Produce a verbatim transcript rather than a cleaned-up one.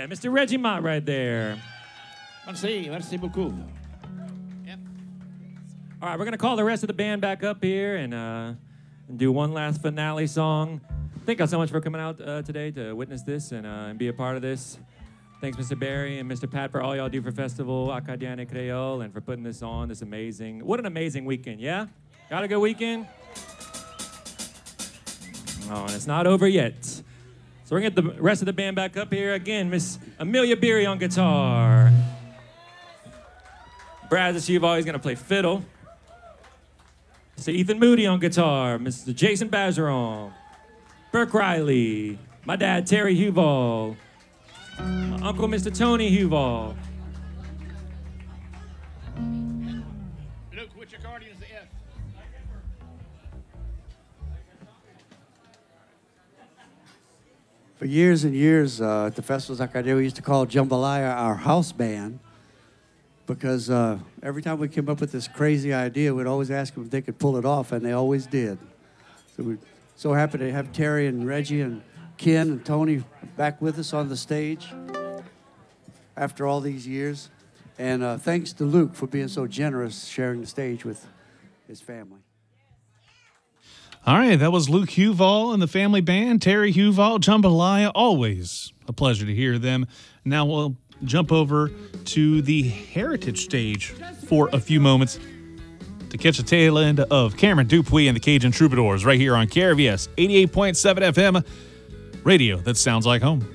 Yeah, Mister Reggie Mott right there. Merci, merci beaucoup. Yep. All right, we're going to call the rest of the band back up here and, uh, and do one last finale song. Thank you so much for coming out uh, today to witness this and, uh, and be a part of this. Thanks, Mister Barry and Mister Pat, for all y'all do for Festival Acadiana Creole and for putting this on, this amazing, what an amazing weekend, yeah? Got a good weekend? Oh, and it's not over yet. So we're going to get the rest of the band back up here. Again, Miss Amelia Beery on guitar. Brad Zashiva is going to play fiddle. Mister Ethan Moody on guitar. Mister Jason Bazeron. Burke Riley. My dad, Terry Huval. My uncle, Mister Tony Huval. Luke, which accordion is the F? For years and years, uh, at the festivals like I did, we used to call Jambalaya our house band because uh, every time we came up with this crazy idea, we'd always ask them if they could pull it off, and they always did. So we're so happy to have Terry and Reggie and Ken and Tony back with us on the stage after all these years. And uh, thanks to Luke for being so generous sharing the stage with his family. All right, that was Luke Huval and the family band, Terry Huval, Jambalaya. Always a pleasure to hear them. Now we'll jump over to the Heritage stage for a few moments to catch the tail end of Cameron Dupuis and the Cajun Troubadours right here on K R V S eighty-eight point seven F M, radio that sounds like home.